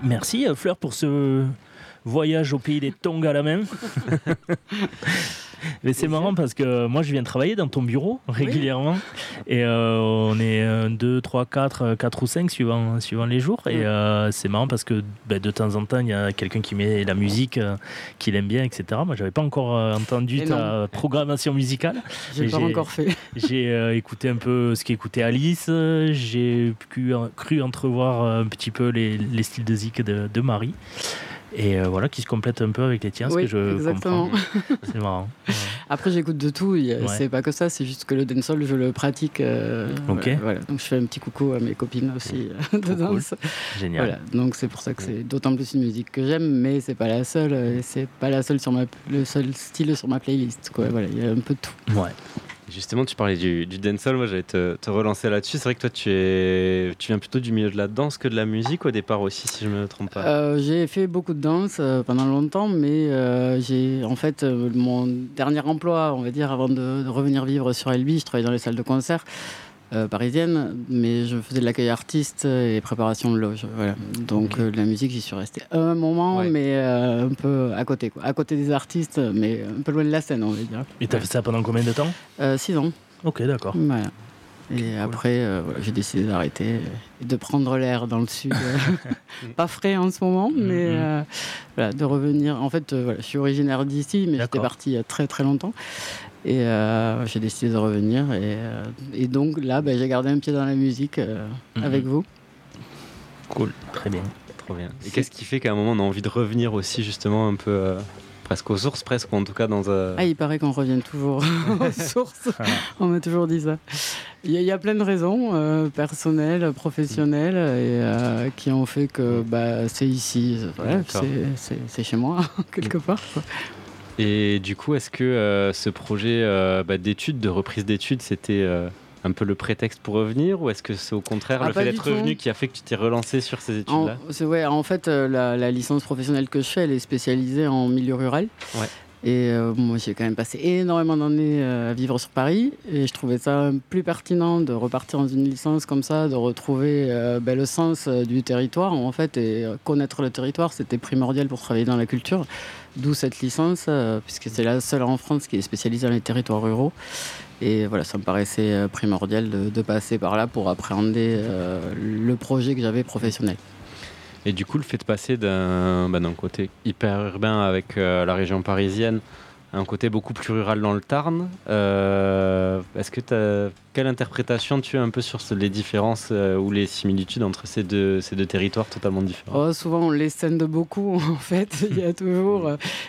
Merci Fleur pour ce voyage au pays des tongs à la main. Mais c'est marrant parce que moi je viens travailler dans ton bureau régulièrement et on est 2, 3, 4 ou 5 suivant les jours et c'est marrant parce que de temps en temps il y a quelqu'un qui met la musique qu'il aime bien, etc. Moi j'avais pas encore entendu ta programmation musicale. J'ai pas encore fait. J'ai écouté un peu ce qu'écoutait Alice, j'ai cru entrevoir un petit peu les styles de zik de Marie. Et voilà, qui se complète un peu avec les tiens, ce que je exactement. comprends. C'est marrant. Ouais. Après, j'écoute de tout. C'est pas que ça, c'est juste que le dancehall, je le pratique. Voilà. Donc, je fais un petit coucou à mes copines aussi de danse. Cool. Génial. Voilà. Donc, c'est pour ça que c'est d'autant plus une musique que j'aime, mais c'est pas la seule. C'est pas le seul style sur ma playlist. Quoi. Voilà, il y a un peu de tout. Ouais. Justement, tu parlais du dancehall, moi j'allais te relancer là-dessus. C'est vrai que toi tu viens plutôt du milieu de la danse que de la musique au départ aussi, si je ne me trompe pas. J'ai fait beaucoup de danse pendant longtemps, mais j'ai en fait mon dernier emploi, on va dire, avant de revenir vivre sur Albi, je travaillais dans les salles de concert parisiennes, mais je faisais de l'accueil artiste et préparation de loge. Voilà. Donc la musique, j'y suis resté un moment, mais un peu à côté, quoi. À côté des artistes, mais un peu loin de la scène, on va dire. Et t'as fait ça pendant combien de temps ? 6 ans. Ok, d'accord. Voilà. Et après, j'ai décidé d'arrêter et de prendre l'air dans le sud. Pas frais en ce moment, mais voilà, de revenir. En fait, je suis originaire d'ici, mais j'étais partie il y a très très longtemps. Et j'ai décidé de revenir. Et donc là, j'ai gardé un pied dans la musique avec vous. Cool, très bien. Trop bien. Et qu'est-ce qui fait qu'à un moment, on a envie de revenir aussi, justement, un peu... presque aux sources, ou en tout cas dans un... Ah, il paraît qu'on revient toujours aux sources. On m'a toujours dit ça. Il y a plein de raisons personnelles, professionnelles, et qui ont fait que c'est ici, c'est chez moi, quelque part. Quoi. Et du coup, est-ce que ce projet d'études, de reprise d'études, c'était... un peu le prétexte pour revenir, ou est-ce que c'est au contraire le fait d'être revenu qui a fait que tu t'es relancé sur ces études-là ? En fait, la licence professionnelle que je fais, elle est spécialisée en milieu rural. Ouais. Et moi, j'ai quand même passé énormément d'années à vivre sur Paris, et je trouvais ça plus pertinent de repartir dans une licence comme ça, de retrouver le sens du territoire. En fait, et connaître le territoire, c'était primordial pour travailler dans la culture. D'où cette licence, puisque c'est la seule en France qui est spécialisée dans les territoires ruraux. Et voilà, ça me paraissait primordial de passer par là pour appréhender le projet que j'avais professionnel. Et du coup, le fait de passer d'un côté hyper urbain avec la région parisienne à un côté beaucoup plus rural dans le Tarn, est-ce que quelle interprétation tu as un peu sur les différences ou les similitudes entre ces deux territoires totalement différents ? Souvent, on les scène beaucoup, en fait. Il y a toujours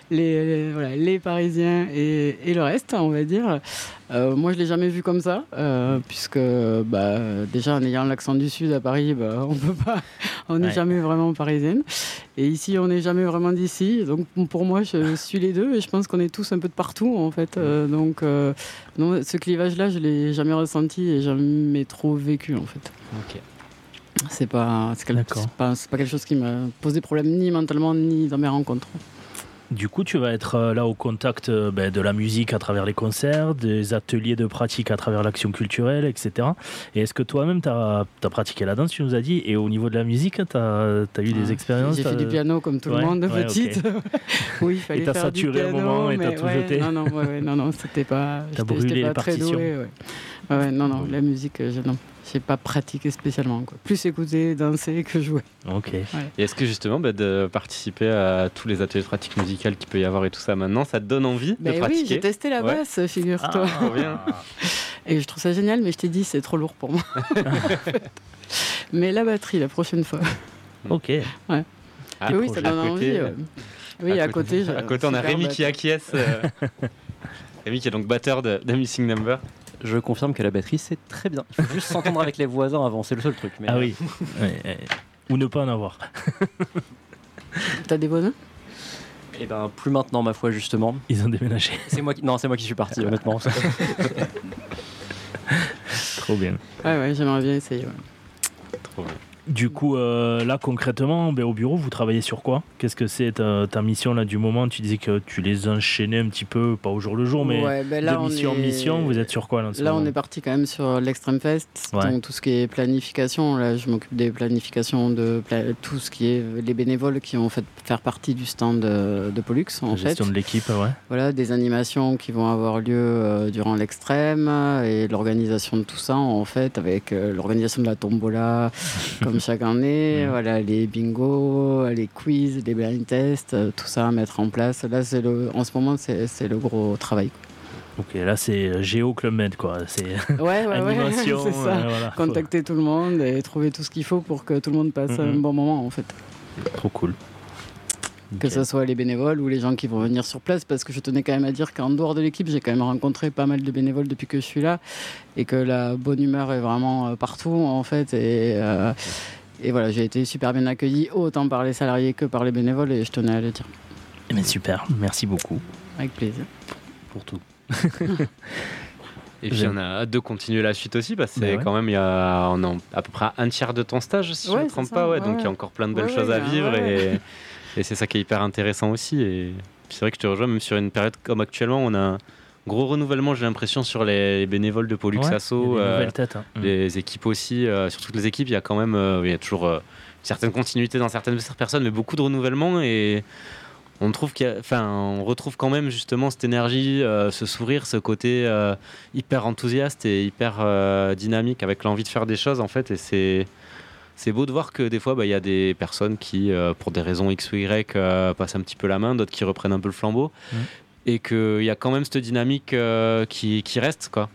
les Parisiens et le reste, on va dire. Moi, je ne l'ai jamais vu comme ça, puisque déjà, en ayant l'accent du Sud à Paris, on peut pas, on n'est jamais vraiment parisienne. Et ici, on n'est jamais vraiment d'ici. Donc, pour moi, je suis les deux, et je pense qu'on est tous un peu de partout, en fait. Donc, non, ce clivage-là, je ne l'ai jamais ressenti et jamais trop vécu, en fait. Ok. C'est pas quelque chose qui m'a posé problème ni mentalement ni dans mes rencontres. Du coup, tu vas être là au contact de la musique à travers les concerts, des ateliers de pratique à travers l'action culturelle, etc. Et est-ce que toi-même, tu as pratiqué la danse, tu nous as dit, et au niveau de la musique, tu as eu des expériences? J'ai fait du piano comme tout le monde, petite. Okay. Oui, il fallait faire du piano. Et t'as saturé un moment et t'as tout jeté? Non, c'était pas... T'as brûlé les partitions? Non, la musique, non. J'ai pas pratiqué spécialement, quoi. Plus écouter, danser que jouer. Ok. Ouais. Et est-ce que justement de participer à tous les ateliers de pratique musicale qu'il peut y avoir et tout ça maintenant, ça te donne envie de pratiquer? Oui, j'ai testé la basse, figure-toi. Trop bien. Et je trouve ça génial, mais je t'ai dit, c'est trop lourd pour moi. Mais la batterie, la prochaine fois. Ok. Ouais. Oui, ça donne envie. Oui, à côté, on a Rémi qui acquiesce. Rémi qui est donc batteur de Missing Number. Je confirme que la batterie, c'est très bien. Il faut juste s'entendre avec les voisins avant, c'est le seul truc. Mais ah oui. Ou ne pas en avoir. T'as des voisins ? Eh ben, plus maintenant, ma foi, justement. Ils ont déménagé. C'est moi qui suis parti, honnêtement. Trop bien. Ouais, j'aimerais bien essayer. Ouais. Trop bien. Du coup, là concrètement, au bureau, vous travaillez sur quoi ? Qu'est-ce que c'est ta mission là du moment ? Tu disais que tu les enchaînais un petit peu, pas au jour le jour, mais là, de mission en mission, vous êtes sur quoi là ? Là, on est parti quand même sur l'Extreme Fest, donc tout ce qui est planification. Là, je m'occupe des planifications de tout ce qui est les bénévoles qui vont faire partie du stand de Pollux, en fait. Gestion de l'équipe, ouais. Voilà, des animations qui vont avoir lieu durant l'Extrême et l'organisation de tout ça, en fait, avec l'organisation de la tombola, comme chaque année, voilà, les bingos, les quiz, les blind tests, tout ça à mettre en place. Là, en ce moment, c'est le gros travail. Ok, là c'est Géo Club Med, quoi. C'est animation, c'est ça. Voilà. Contacter tout le monde et trouver tout ce qu'il faut pour que tout le monde passe un bon moment, en fait. Trop cool. Que ce soit les bénévoles ou les gens qui vont venir sur place, parce que je tenais quand même à dire qu'en dehors de l'équipe, j'ai quand même rencontré pas mal de bénévoles depuis que je suis là, et que la bonne humeur est vraiment partout, en fait, et voilà, j'ai été super bien accueilli, autant par les salariés que par les bénévoles, et je tenais à le dire. Mais super, merci beaucoup. Avec plaisir. Pour tout. Et puis on a hâte de continuer la suite aussi, parce que c'est quand même, on a à peu près un tiers de ton stage, si je ne me trompe pas, donc il y a encore plein de belles choses à vivre, et c'est ça qui est hyper intéressant aussi. Et c'est vrai que je te rejoins, même sur une période comme actuellement, on a un gros renouvellement, j'ai l'impression, sur les bénévoles de Pollux Asso, les équipes aussi, sur toutes les équipes, il y a quand même il y a toujours une certaine continuité dans certaines personnes, mais beaucoup de renouvellement, et on retrouve quand même justement cette énergie, ce sourire, ce côté hyper enthousiaste et hyper dynamique, avec l'envie de faire des choses, en fait, et c'est beau de voir que des fois, il y a des personnes qui, pour des raisons X ou Y, passent un petit peu la main, d'autres qui reprennent un peu le flambeau, et qu'il y a quand même cette dynamique qui reste, quoi.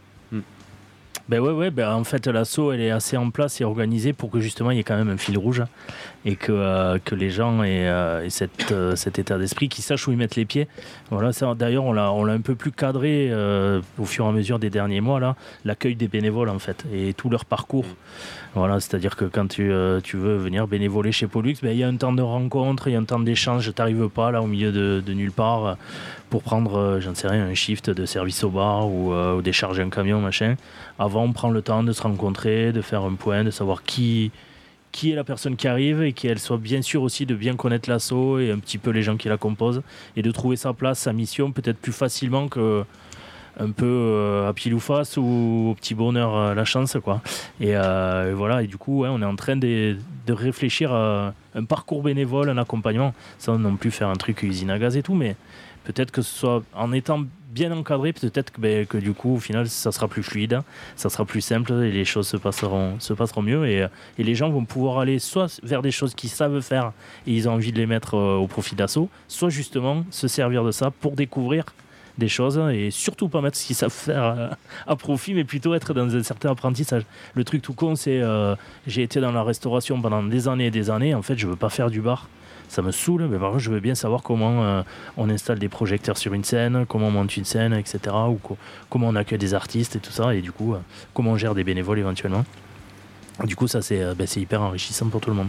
En fait, l'asso, elle est assez en place et organisée pour que justement il y ait quand même un fil rouge et que les gens aient cet état d'esprit, qu'ils sachent où ils mettent les pieds. Voilà, ça, d'ailleurs, on l'a un peu plus cadré au fur et à mesure des derniers mois, là, l'accueil des bénévoles, en fait, et tout leur parcours. Voilà, c'est-à-dire que quand tu veux venir bénévoler chez Pollux, il y a un temps de rencontre, il y a un temps d'échange. Tu n'arrives pas là au milieu de nulle part pour prendre, j'en sais rien, un shift de service au bar ou décharger un camion, machin. Avant, on prend le temps de se rencontrer, de faire un point, de savoir qui est la personne qui arrive et qu'elle soit bien sûre aussi de bien connaître l'asso et un petit peu les gens qui la composent et de trouver sa place, sa mission peut-être plus facilement que un peu à pile ou face ou au petit bonheur la chance, quoi. Et voilà, et du coup on est en train de réfléchir à un parcours bénévole, un accompagnement, sans non plus faire un truc usine à gaz et tout, mais peut-être que ce soit en étant bien encadré, peut-être que du coup au final ça sera plus fluide, ça sera plus simple et les choses se passeront mieux, et les gens vont pouvoir aller soit vers des choses qu'ils savent faire et ils ont envie de les mettre au profit d'Asso, soit justement se servir de ça pour découvrir des choses et surtout pas mettre ce qu'ils savent faire à profit, mais plutôt être dans un certain apprentissage. Le truc tout con, c'est j'ai été dans la restauration pendant des années et des années, en fait je veux pas faire du bar, ça me saoule, mais par contre je veux bien savoir comment on installe des projecteurs sur une scène, comment on monte une scène, etc., ou comment on accueille des artistes et tout ça, et du coup comment on gère des bénévoles éventuellement. Du coup ça c'est hyper enrichissant pour tout le monde.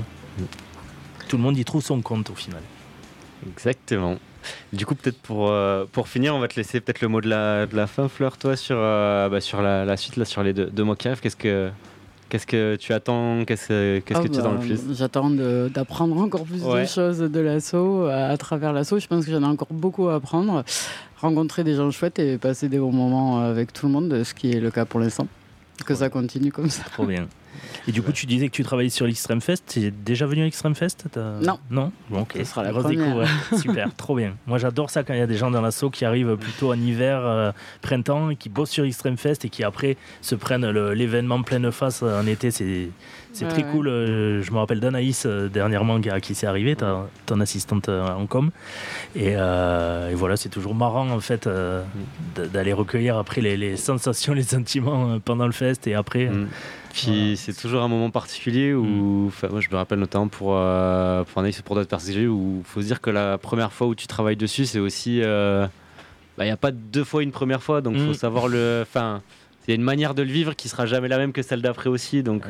Tout le monde y trouve son compte au final. Exactement. Du coup, peut-être pour finir, on va te laisser peut-être le mot de la fin, Fleur, toi, sur la suite, là, sur les deux mois qui arrivent. Qu'est-ce que tu attends ? Qu'est-ce que tu attends le plus ? J'attends d'apprendre encore plus de choses de l'asso, à travers l'asso. Je pense que j'en ai encore beaucoup à apprendre. Rencontrer des gens chouettes et passer des bons moments avec tout le monde, ce qui est le cas pour l'instant. Que ça continue comme ça. Trop bien. Et du coup, tu disais que tu travaillais sur l'Extreme Fest. Tu es déjà venu à l'Extreme Fest ? Non. Non ? Bon, ok. Ce sera la première. Super, trop bien. Moi, j'adore ça quand il y a des gens dans l'asso qui arrivent plutôt en hiver, printemps, et qui bossent sur l'Extreme Fest et qui après se prennent l'événement pleine face en été. C'est très cool. Je me rappelle d'Anaïs dernièrement qui s'est arrivée, ton assistante en com. Et voilà, c'est toujours marrant en fait d'aller recueillir après les sensations, les sentiments pendant le fest et après. Puis c'est toujours un moment particulier où, moi je me rappelle notamment pour Anaïs et pour d'autres personnes où il faut se dire que la première fois où tu travailles dessus, c'est aussi. Il n'y a pas deux fois une première fois, donc il faut savoir il y a une manière de le vivre qui sera jamais la même que celle d'après aussi. Donc,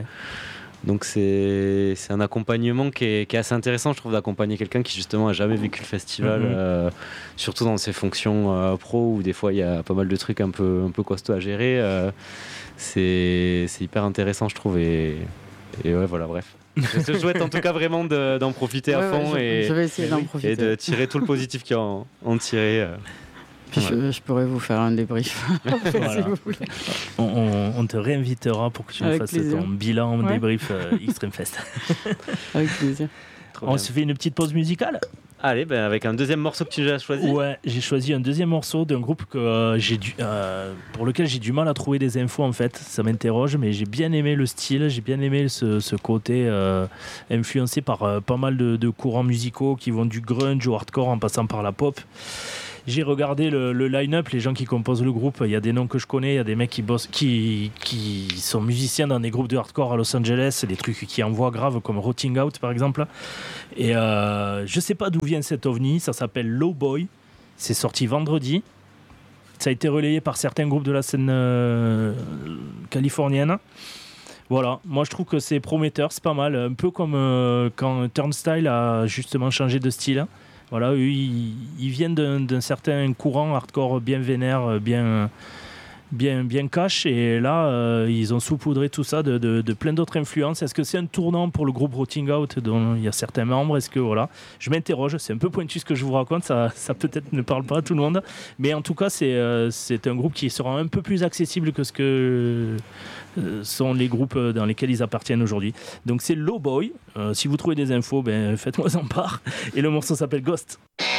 donc c'est un accompagnement qui est assez intéressant, je trouve, d'accompagner quelqu'un qui justement a jamais vécu le festival, surtout dans ses fonctions pro où des fois il y a pas mal de trucs un peu costauds à gérer. C'est hyper intéressant, je trouve, et ouais, voilà, bref. Je te souhaite en tout cas vraiment d'en profiter à fond je vais essayer d'en profiter. Et de tirer tout le positif qu'il y a en tirer. Puis je pourrais vous faire un débrief si vous voulez. On te réinvitera pour que tu nous fasses ton bilan débrief Extreme Fest. Avec plaisir. On se fait une petite pause musicale. Allez, avec un deuxième morceau que tu as choisi. Ouais, j'ai choisi un deuxième morceau d'un groupe que pour lequel j'ai du mal à trouver des infos en fait. Ça m'interroge, mais j'ai bien aimé le style, j'ai bien aimé ce côté influencé par pas mal de courants musicaux qui vont du grunge au hardcore en passant par la pop. J'ai regardé le line-up, les gens qui composent le groupe. Il y a des noms que je connais, il y a des mecs qui sont musiciens dans des groupes de hardcore à Los Angeles, des trucs qui envoient grave comme Rotting Out par exemple. Et je sais pas d'où vient cet ovni, ça s'appelle Low Boy. C'est sorti vendredi. Ça a été relayé par certains groupes de la scène californienne. Voilà, moi je trouve que c'est prometteur, c'est pas mal. Un peu comme quand Turnstile a justement changé de style. Voilà, eux, ils viennent d'un certain courant hardcore bien vénère, bien cash, et là, ils ont saupoudré tout ça de plein d'autres influences. Est-ce que c'est un tournant pour le groupe Rotting Out dont il y a certains membres? Est-ce que voilà, je m'interroge, c'est un peu pointu ce que je vous raconte, ça peut-être ne parle pas à tout le monde, mais en tout cas, c'est un groupe qui sera un peu plus accessible que ce que sont les groupes dans lesquels ils appartiennent aujourd'hui. Donc c'est Low Boy. Si vous trouvez des infos, faites-moi en part. Et le morceau s'appelle Ghost.